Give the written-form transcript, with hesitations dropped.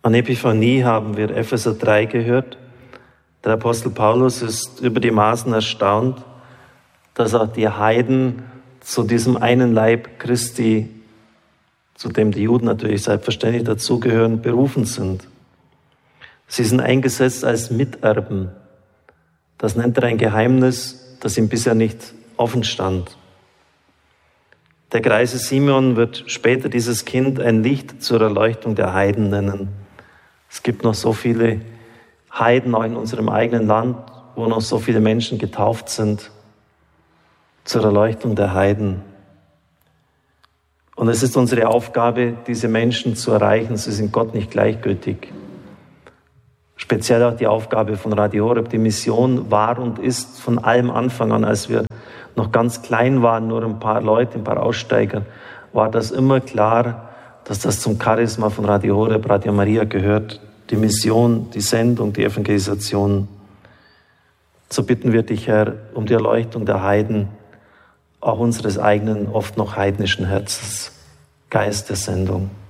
An Epiphanie haben wir Epheser 3 gehört. Der Apostel Paulus ist über die Maßen erstaunt, dass auch die Heiden zu diesem einen Leib Christi, zu dem die Juden natürlich selbstverständlich dazugehören, berufen sind. Sie sind eingesetzt als Miterben. Das nennt er ein Geheimnis, das ihm bisher nicht offen stand. Der greise Simeon wird später dieses Kind ein Licht zur Erleuchtung der Heiden nennen. Es gibt noch so viele Heiden auch in unserem eigenen Land, wo noch so viele Menschen getauft sind zur Erleuchtung der Heiden. Und es ist unsere Aufgabe, diese Menschen zu erreichen. Sie sind Gott nicht gleichgültig. Speziell auch die Aufgabe von Radio Horeb. Die Mission war und ist von allem Anfang an, als wir noch ganz klein waren, nur ein paar Leute, ein paar Aussteiger, war das immer klar, dass das zum Charisma von Radio Horeb, Radio Maria gehört. Die Mission, die Sendung, die Evangelisation. So bitten wir dich, Herr, um die Erleuchtung der Heiden, auch unseres eigenen, oft noch heidnischen Herzens. Geist der Sendung.